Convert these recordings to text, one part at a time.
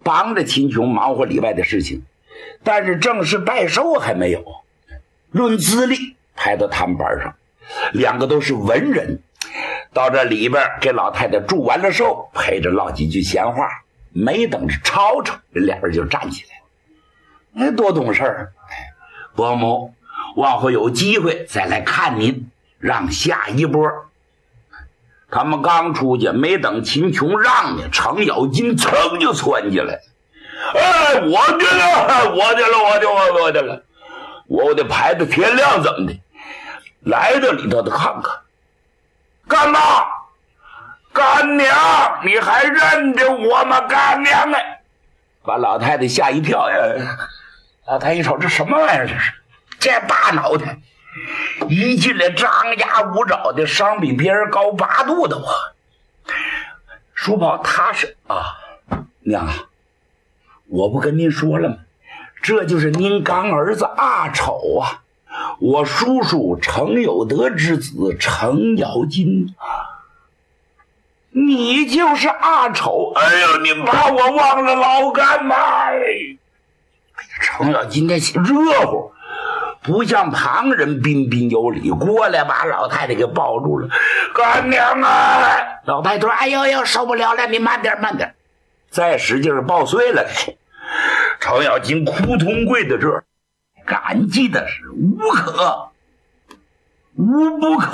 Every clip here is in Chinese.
帮着秦琼忙活里外的事情，但是正式拜寿还没有。论资历排到他们班上，两个都是文人，到这里边给老太太祝完了寿，陪着唠几句闲话，没等着吵吵，这俩人就站起来了。多懂事儿！伯母，往后有机会再来看您，让下一波。他们刚出去，没等秦琼让呢，程咬金噌就窜进来。哎，我的了，我的了！我得排到天亮怎么的？来到里头的看看。干嘛？干娘，你还认得我吗？干娘哎！把老太太吓一跳呀！老太太一瞅，这什么玩意儿？这大脑袋，一进来张牙舞爪的，伤比别人高8度的我。叔宝他是啊，娘，我不跟您说了吗？这就是您干儿子阿丑啊，我叔叔程有德之子程咬金。你就是阿丑？哎呀，你把我忘了老干妈！程咬金这热乎，不像旁人彬彬有礼，过来把老太太给抱住了。干娘啊！老太太说：“哎呦，受不了了，你慢点，慢点。”再使劲抱碎了。程咬金扑通跪在这儿，感激的是无不可。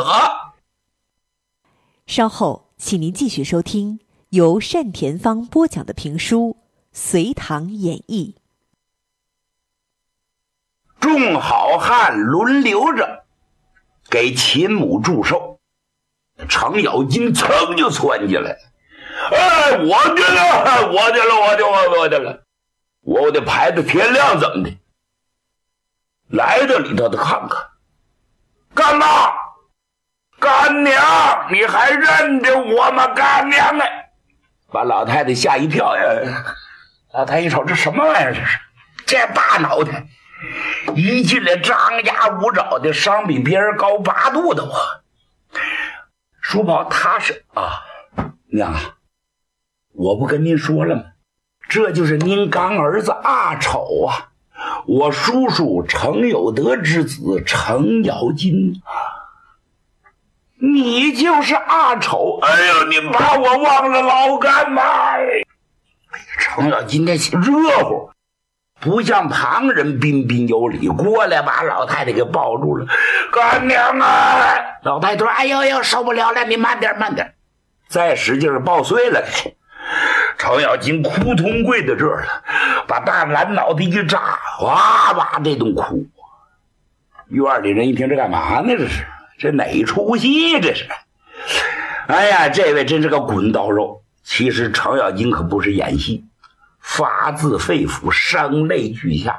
稍后请您继续收听由单田芳播讲的评书《隋唐演义》。 众好汉轮流着给秦母祝寿，程咬金噌就窜进来。哎，我的了，我的了！我得排到天亮怎么的？来到里头的看看。干嘛？干娘，你还认得我吗？干娘哎！把老太太吓一跳呀！老太太一瞅，这什么玩意儿？这大脑袋，一进来张牙舞爪的，伤比别人高8度的我。叔宝他是啊，娘，我不跟您说了吗？这就是您干儿子阿丑啊，我叔叔程有德之子程咬金。你就是阿丑？哎呀，你把我忘了老干妈！程咬金这热乎，不像旁人彬彬有礼，过来把老太太给抱住了。干娘啊！老太太说：“哎呦，受不了了，你慢点，慢点。”再使劲抱碎了。程咬金扑通跪在这儿了，把大蓝脑袋一扎，哇哇这顿哭。院里人一听，这干嘛呢？这哪出戏？这是！哎呀，这位真是个滚刀肉。其实程咬金可不是演戏，发自肺腑，声泪俱下呀。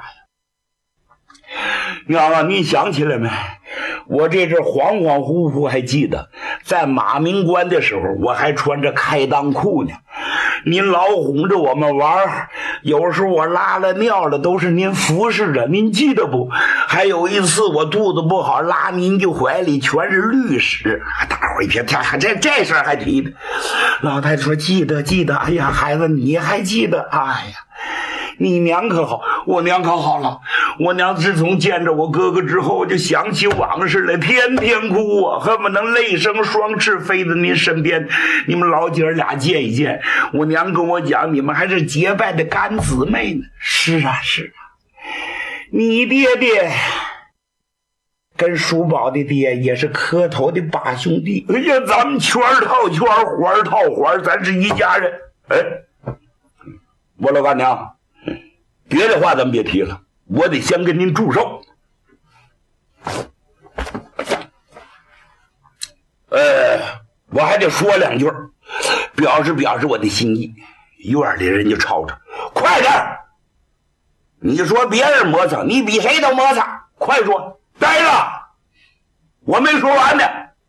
娘啊，你想起来没？我这阵恍恍惚惚还记得，在马明关的时候，我还穿着开裆裤呢。您老哄着我们玩，有时候我拉了尿了，都是您服侍着，您记得不？还有一次我肚子不好，拉您就怀里全是绿屎，大伙一听，这事儿还提的。老太太说：“记得。”哎呀，孩子，你还记得？哎呀，你娘可好？我娘可好了。我娘自从见着我哥哥之后，就想起往事来，天天哭啊，恨不能泪生双翅飞到您身边，你们老姐儿俩见一见。我娘跟我讲，你们还是结拜的干姊妹呢。是啊，你爹爹跟叔宝的爹也是磕头的8兄弟。哎呀，咱们圈套圈，环套环，咱是一家人。哎，我老干娘，别的话咱们别提了，我得先跟您祝寿。我还得说2句，表示我的心意。院里人就吵着：“快点！你说别人磨蹭，你比谁都磨蹭，快说！待着，我没说完呢。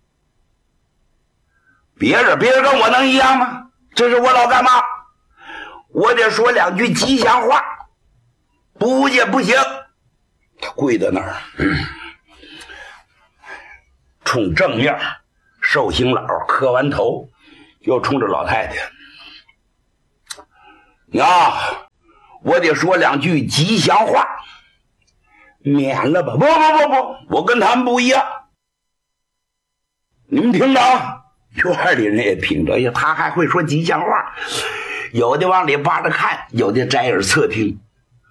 别人跟我能一样吗？这是我老干妈，我得说2句吉祥话，不也不行。”他跪在那儿，冲正面寿星老磕完头，又冲着老太太：“娘， 我得说两句吉祥话。免了吧，不，我跟他们不一样。你们听着啊，院里人也听着，呀，他还会说吉祥话，有的往里扒着看，有的摘耳侧听。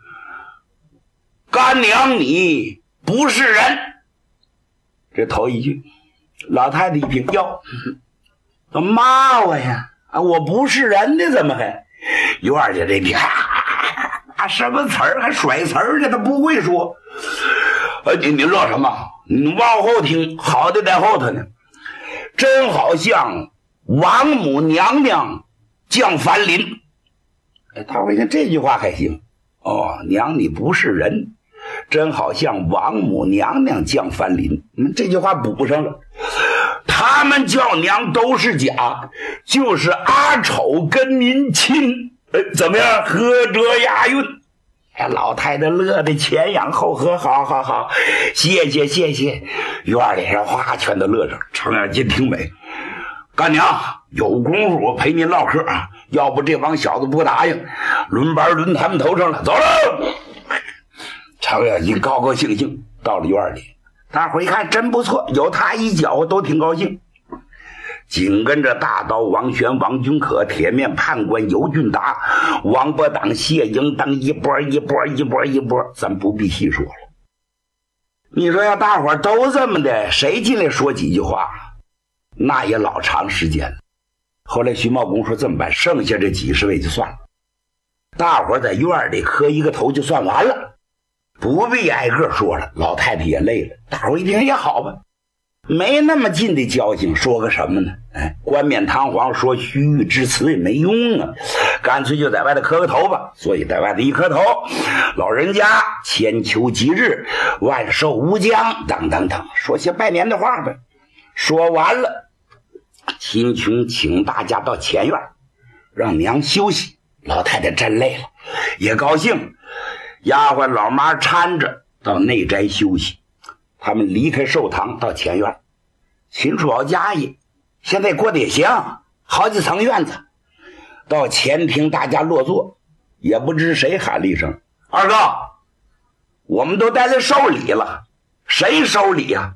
干娘你不是人，这头一句。老太太一听，哟，怎么骂我呀？啊，我不是人呢，怎么还？院里这边什么词儿还甩词儿呢？他不会说。你乐什么？你往后听，好的在后头呢。真好像王母娘娘降凡林。大伙一看这句话还行。哦，娘你不是人，真好像王母娘娘降凡林。这句话补上了。他们叫娘都是假，就是阿丑跟您亲。怎么样？合辙押韵。老太太乐得前仰后合，好，谢谢。院里人话全都乐着，程咬金挺美。干娘有功夫我陪您唠嗑啊，要不这帮小子不答应，轮班轮他们头上了。走了。程咬金高高兴兴到了院里，大伙一看真不错，有他一搅和都挺高兴。紧跟着大刀王玄、王君可、铁面判官尤俊达、王伯党、谢英当一波，咱不必细说了。你说要大伙都这么的，谁进来说几句话，那也老长时间了。后来徐茂公说这么办，剩下这几十位就算了，大伙在院里磕一个头就算完了，不必挨个说了。老太太也累了，大伙一听也好吧，没那么近的交情，说个什么呢？冠冕堂皇说虚誉之词也没用啊，干脆就在外头磕个头吧。所以在外头一磕头，老人家千秋吉日，万寿无疆，等，说些拜年的话呗。说完了，秦琼请大家到前院，让娘休息。老太太真累了，也高兴，丫鬟老妈搀着到内宅休息。他们离开寿堂到前院，秦楚瑶家业现在过得也行，好几层院子。到前厅大家落座，也不知谁喊了一声：“二哥，我们都待在收礼了。”谁收礼呀？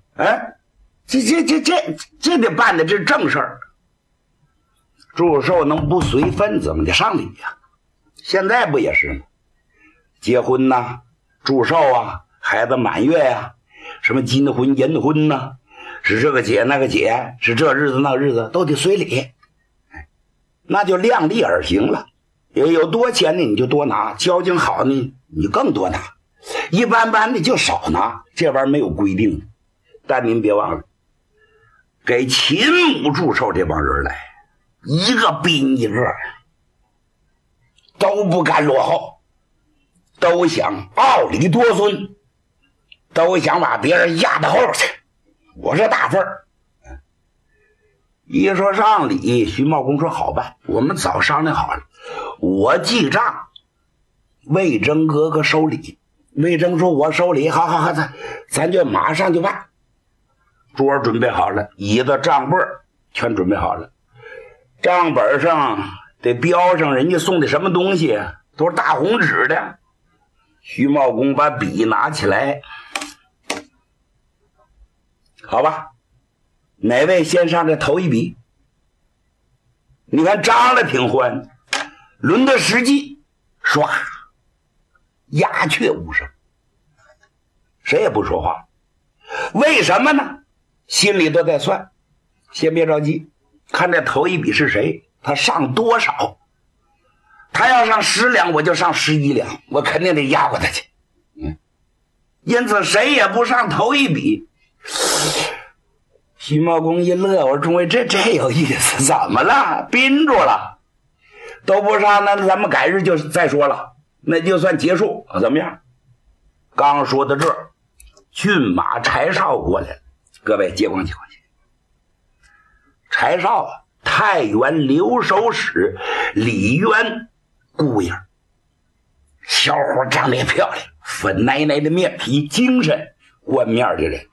这得办的这是正事儿。祝寿能不随份怎么的上礼呀？现在不也是吗？结婚呐，祝寿啊，孩子满月呀，什么金婚银婚呐，是这个节那个节，是这日子那日子，都得随礼。那就量力而行了。也有多钱呢你就多拿，交情好呢你更多拿，一般般的就少拿，这玩意儿没有规定的。但您别忘了，给秦母祝寿这帮人来，一个比一个都不敢落后，都想傲礼多尊，都想把别人压到后边去。我这大份儿。一说上礼，徐茂公说好办，我们早商量好了，我记账，魏征哥哥收礼。魏征说我收礼，好，咱就马上就办。桌准备好了，椅子账本全准备好了，账本上得标上人家送的什么东西，都是大红纸的。徐茂公把笔拿起来，好吧，哪位先上这头一笔？你看张了挺欢，轮到实际，唰，鸦雀无声，谁也不说话。为什么呢？心里都在算，先别着急，看这头一笔是谁，他上多少。他要上10两，我就上11两，我肯定得压过他去。因此谁也不上头一笔。徐茂公一乐，我终于这有意思，怎么了？宾住了，都不上，那咱们改日就再说了，那就算结束，怎么样？刚说到这儿，骏马柴少过来了，各位接光。柴少啊，太原留守使李渊姑爷，小伙长得也漂亮，粉奶奶的面皮，精神冠面的人。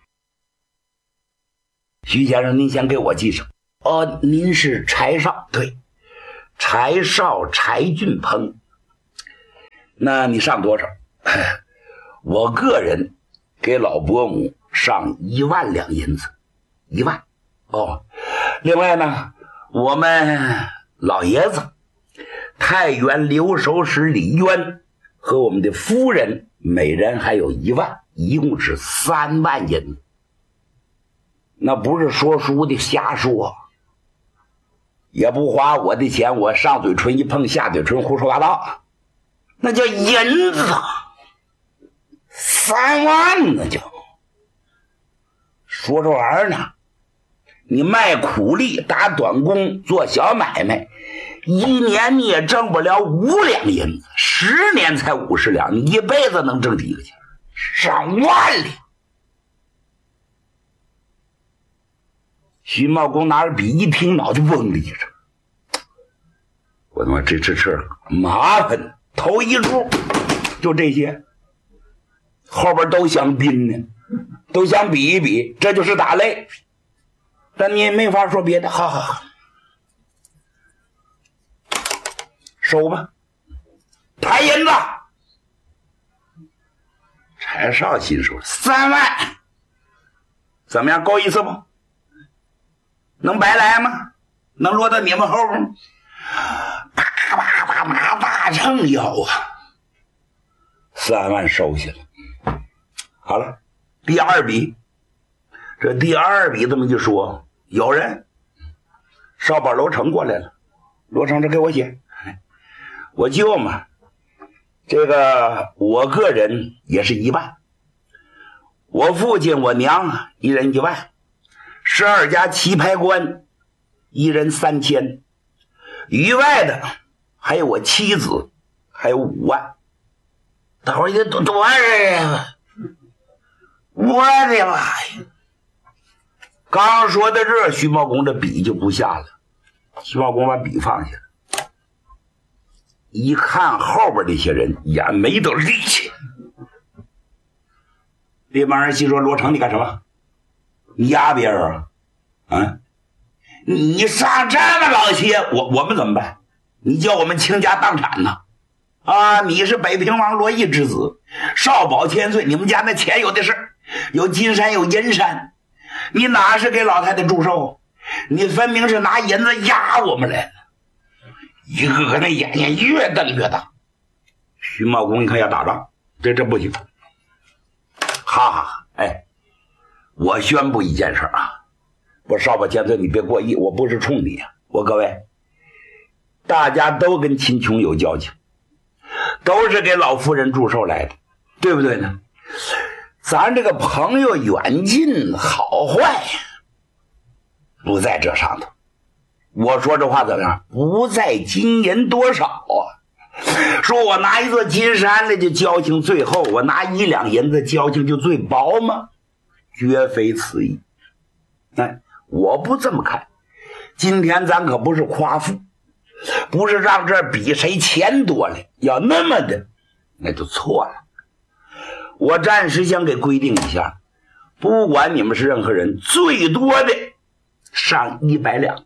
徐先生，您先给我记上。您是柴少？对，柴少柴俊鹏。 那你上多少？我个人给老伯母上1万两银子，1万。哦，另外呢，我们老爷子太原留守使李渊和我们的夫人每人还有1万，一共是3万银子。那不是说书的瞎说，也不花我的钱，我上嘴唇一碰下嘴唇胡说八道，那叫银子，3万呢就。说这玩意儿呢，你卖苦力打短工做小买卖，1年你也挣不了5两银子，10年才50两，你一辈子能挣几个钱？上万两。徐茂公拿着笔一听，脑袋嗡的一声，我他妈这麻烦，头一出就这些，后边都想拼呢，都想比一比，这就是打擂。但你没法说别的，好，收吧，抬银子。柴少心说3万，怎么样？够意思不？能白来吗？能落到你们后边吗？叭拿大秤要啊！3万收下了。好了，第二笔，这第二笔这么一说，有人少保罗成过来了，罗成这给我写，我舅嘛，这个我个人也是1万，我父亲我娘一人1万，12家棋牌官一人3000，余外的还有我妻子，还有5万。大伙儿这多少人啊？我的妈呀！刚说到这，徐茂公的笔就不下了。徐茂公把笔放下了，一看后边这些人，眼没得力气。这帮人心说：“罗成，你干什么？你压别人啊？啊？你上这么老些，我们怎么办？你叫我们倾家荡产呢？啊！你是北平王罗毅之子，少保千岁，你们家那钱有的是，有金山有银山，你哪是给老太太祝寿？你分明是拿银子压我们来了。”一个个那眼睛越瞪越大。徐茂公一看要打仗，这不行。哈，哎，我宣布一件事啊，我少保千岁，你别过意，我不是冲你啊，我各位，大家都跟秦琼有交情，都是给老夫人祝寿来的，对不对呢？咱这个朋友远近好坏不在这上头。我说这话怎么样？不在金银多少啊。说我拿一座金山的就交情最厚，我拿1两银子交情就最薄吗？绝非此意。哎，我不这么看。今天咱可不是夸父，不是让这比谁钱多了，要那么的那就错了。我暂时想给规定一下，不管你们是任何人，最多的上100两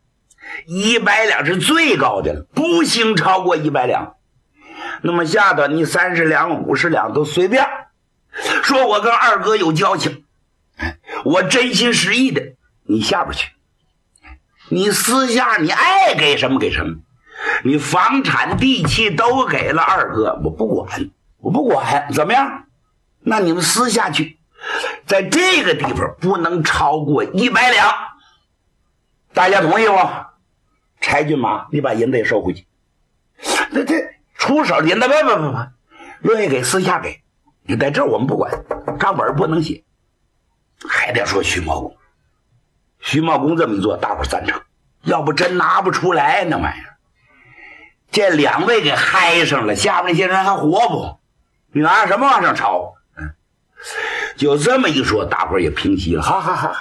，100两是最高的了，不行超过100两。那么下头你30两50两都随便，说我跟二哥有交情，我真心实意的，你下边去，你私下你爱给什么给什么，你房产地契都给了二哥，我不管，怎么样？那你们私下去，在这个地方不能超过100两，大家同意不？柴骏马，你把银子也收回去。这出手银子不，愿意给私下给，你在这儿我们不管，账本不能写。还得说徐茂公，徐茂公这么一做，大伙赞成。要不真拿不出来那玩意儿，这2位给嗨上了，下面那些人还活不？你拿什么往上抄？就这么一说，大伙也平息了，哈，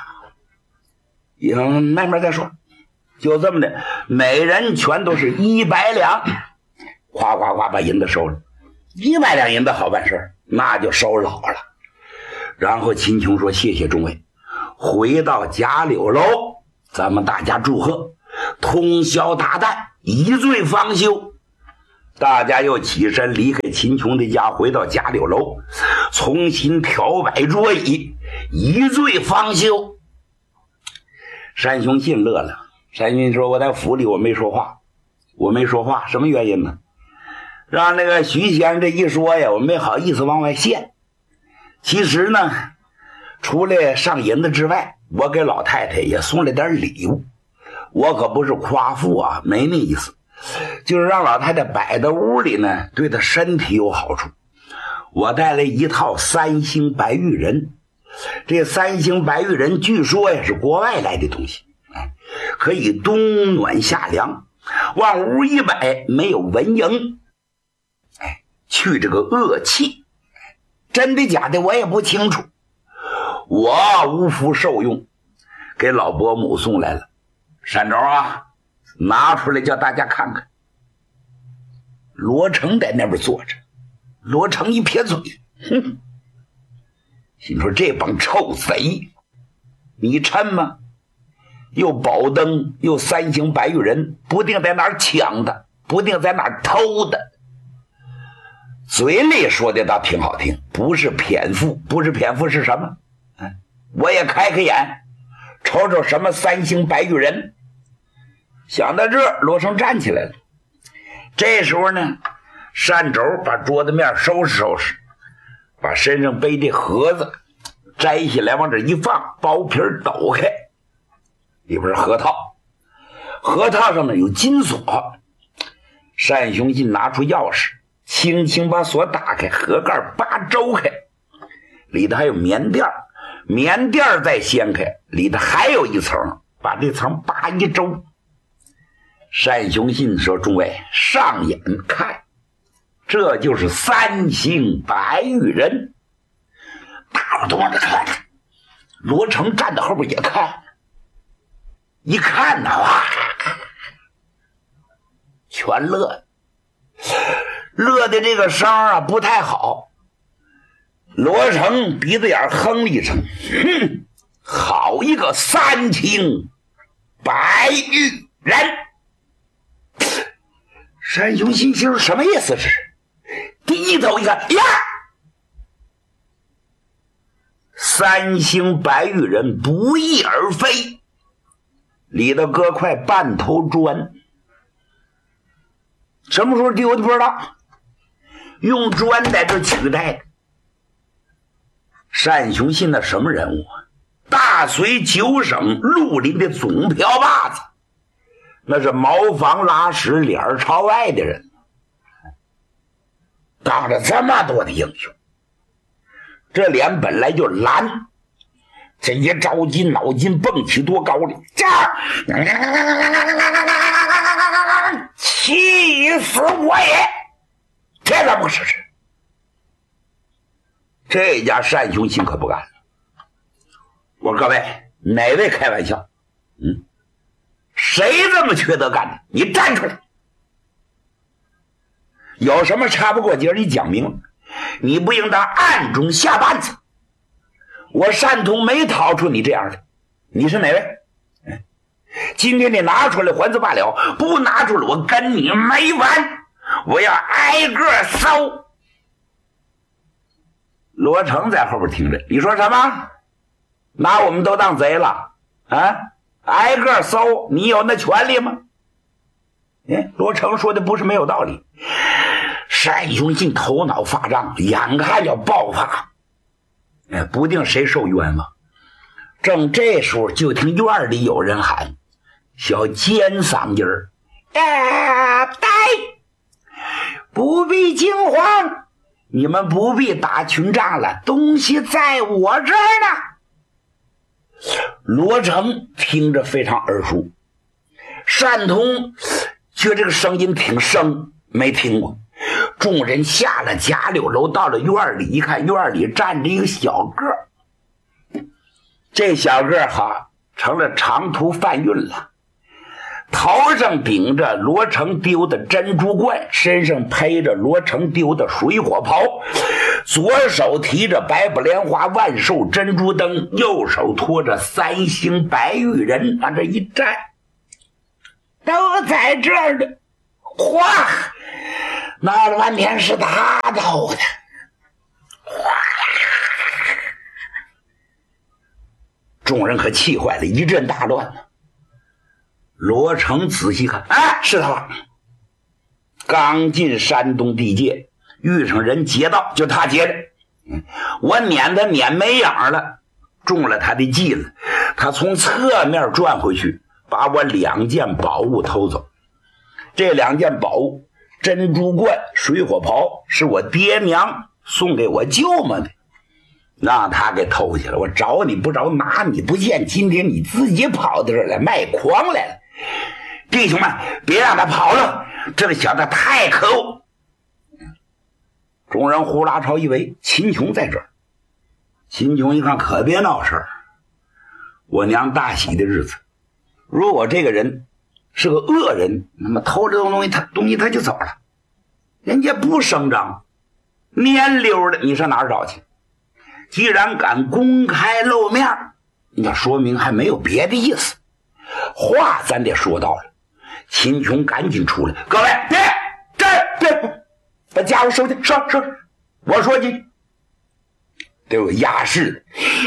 慢慢再说。就这么的，每人全都是100两，夸把银子收了。100两银子好办事，那就收老了。然后秦琼说：“谢谢众位，回到贾柳楼，咱们大家祝贺，通宵达旦，一醉方休。” 大家又起身离开秦琼的家，回到家柳楼，重新调摆桌椅，一醉方休。单雄信乐了。单雄信说：“我在府里我没说话，什么原因呢？让那个徐先生这一说呀，我没好意思往外献。其实呢，除了上银子之外，我给老太太也送了点礼物。我可不是夸父啊，没那意思，就是让老太太摆在屋里呢，对她身体有好处。我带了一套3星白玉人，这3星白玉人据说也是国外来的东西，可以冬暖夏凉，往屋一摆，没有蚊蝇，去这个恶气。真的假的我也不清楚，我无福受用，给老伯母送来了。单轴啊，拿出来叫大家看看。罗成在那边坐着，罗成一撇嘴，哼，心说这帮臭贼，你趁吗？又宝灯，又3星白玉人，不定在哪儿抢的，不定在哪儿偷的。嘴里说的倒挺好听，不是偏妇，不是偏妇是什么？我也开开眼，瞅瞅什么3星白玉人。想到这，罗成站起来了。这时候呢，单轴把桌子面收拾收拾，把身上背的盒子摘下来往这一放，包皮抖开，里边是核桃，核桃上呢有金锁。单雄信拿出钥匙，轻轻把锁打开，盒盖扒周开，里头还有棉垫，棉垫再掀开，里头还有一层，把这层扒一周。单雄信说：“诸位上眼看，这就是3星白玉人。”大伙都往这看，罗成站在后边也看，一看呐，哇，全乐的这个声啊不太好。罗成鼻子眼哼了一声，哼，好一个3星白玉人。单雄信心说什么意思是？低头一看，呀，3星白玉人不翼而飞，里头搁块半头砖，什么时候丢的不知道，用砖在这取代的。单雄信那什么人物？大隋9省绿林的总瓢把子，那是茅房拉屎脸朝外的人，当着这么多的英雄，这脸本来就蓝，这一着急脑筋蹦起多高了，这气死我也！这怎么回事？这家单雄信可不干了。我说各位，哪位开玩笑？谁这么缺德干的？你站出来！有什么插不过节你讲明了，你不应当暗中下绊子。我单同没逃出你这样的，你是哪位？今天你拿出来还则罢了，不拿出来我跟你没完，我要挨个搜。罗成在后边听着，你说什么？拿我们都当贼了啊？挨个搜，你有那权利吗？罗成说的不是没有道理。单雄信头脑发胀，眼看要爆发，不定谁受冤枉。正这时候，就听院里有人喊，小尖嗓音儿：“呆，不必惊慌，你们不必打群仗了，东西在我这儿呢。”罗成听着非常耳熟，单同觉得这个声音挺生，没听过。众人下了贾柳楼，到了院里一看，院里站着一个小个儿，这小个儿成了长途贩运了，头上顶着罗成丢的珍珠冠，身上披着罗成丢的水火袍，左手提着白布莲花万寿珍珠灯，右手托着3星白玉人，往这一站，都在这儿呢。哗， 闹了半天是他偷的。众人可气坏了，一阵大乱了。罗成仔细看，哎，是他。刚进山东地界，遇上人劫道，就他劫的。我撵他撵没影了，中了他的计了。他从侧面转回去，把我2件宝物偷走。这2件宝物，珍珠冠、水火袍，是我爹娘送给我舅妈的，让他给偷去了。我找你不着，拿你不见，今天你自己跑到这儿来卖狂来了。弟兄们，别让他跑了，这个小子太可恶。众人呼啦朝一围，秦琼在这儿。秦琼一看，可别闹事儿，我娘大喜的日子。如果这个人是个恶人，那么偷这种东西他就走了，人家不声张，蔫溜的，你上哪儿找去？既然敢公开露面，那说明还没有别的意思。话咱得说到了。秦琼赶紧出来，各位别把家伙收起，收，我说你得有压势。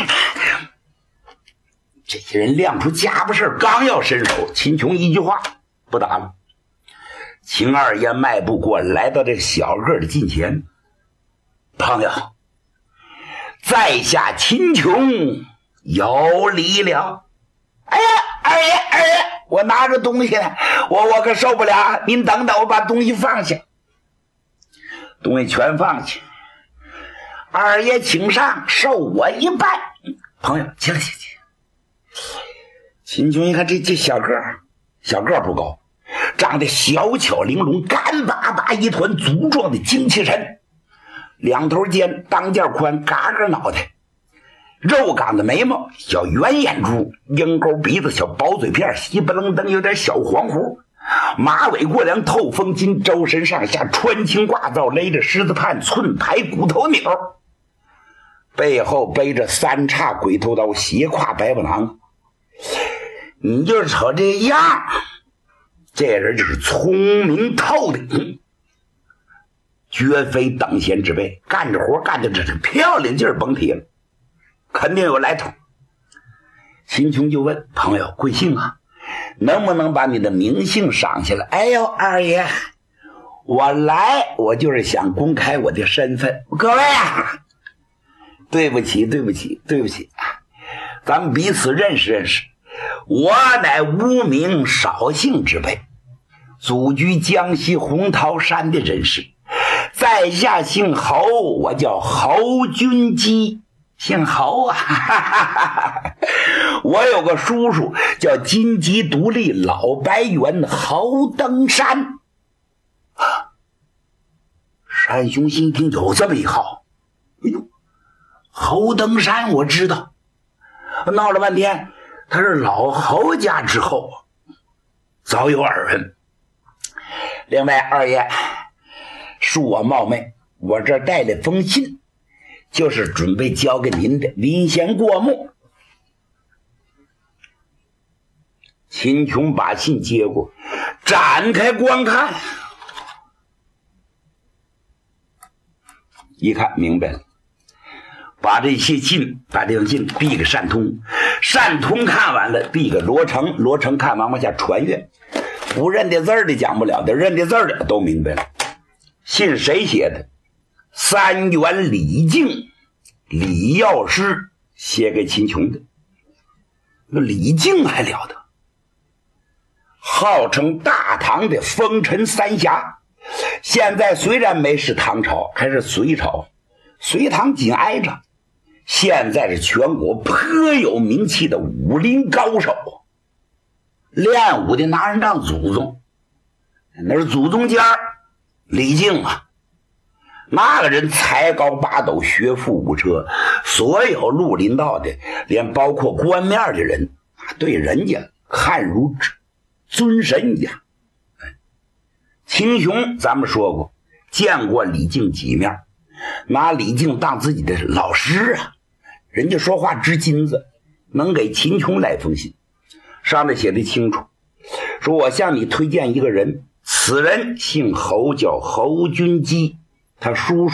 这些人亮出家伙事儿，刚要伸手，秦琼一句话，不打了。秦二爷迈步过来，到这小个的近前，朋友，在下秦琼有礼了。哎呀，二爷，我拿着东西呢，我可受不了，您等等，我把东西放下。东西全放下，二爷请上，受我一拜。朋友，起来。秦琼一看这小个儿不高，长得小巧玲珑，干巴巴一团粗壮的精气神，2头尖，当间宽，嘎个脑袋，肉感的眉毛，小圆眼珠，鹰钩鼻子，小薄嘴片，稀不楞登有点小黄胡，马尾过梁，透风巾，周身上下穿青挂皂，勒着狮子畔，寸排骨头钮，背后背着3叉鬼头刀，斜挎白布囊。你就瞅这样，这人就是聪明透顶，绝非等闲之辈，干着活干的这是漂亮劲儿，甭提了，肯定有来头。秦琼就问朋友贵姓啊，能不能把你的名姓赏下来？哎呦，二爷，我就是想公开我的身份。各位啊，对不起，咱们彼此认识。我乃无名少姓之辈，祖居江西红桃山的人士，在下姓侯，我叫侯君基，姓侯啊。我有个叔叔叫金鸡独立老白猿侯登山。山兄心听有这么一号，哎呦，侯登山我知道，闹了半天他是老侯家之后，早有耳闻。另外二爷，恕我冒昧，我这带了封信，就是准备交给您的，您先过目。秦琼把信接过，展开观看，一看明白了，把这封信递给单通，单通看完了递给罗成，罗成看完往下传阅，不认得字儿的讲不了的，认得字儿的都明白了。信谁写的？三元李靖李药师写给秦琼的。那李靖还了得，号称大唐的风尘三侠，现在虽然没是唐朝，还是隋朝，隋唐紧挨着，现在是全国颇有名气的武林高手，练武的拿人当祖宗，那是祖宗家李靖啊。那个人才高八斗，学富五车，所有绿林道的，连包括官面的人，对人家看如尊神一样。秦琼咱们说过，见过李靖几面，拿李靖当自己的老师啊，人家说话值金子，能给秦琼来封信，上面写的清楚，说我向你推荐一个人， 此人姓侯，叫侯君基，他叔叔